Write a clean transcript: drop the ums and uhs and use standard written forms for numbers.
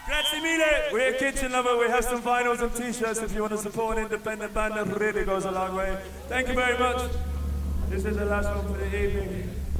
Grazie mille. We're Kitchen Lover. We have some vinyls and t-shirts if you want to support an independent band. That really goes a long way. Thank you very much. This is the last one for the evening.